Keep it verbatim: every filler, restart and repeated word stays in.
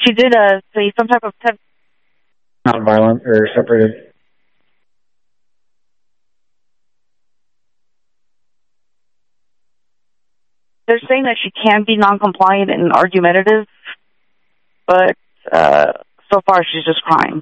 She did uh, say some type of test. Non-violent or separated. They're saying that she can be non-compliant and argumentative, but uh, so far she's just crying.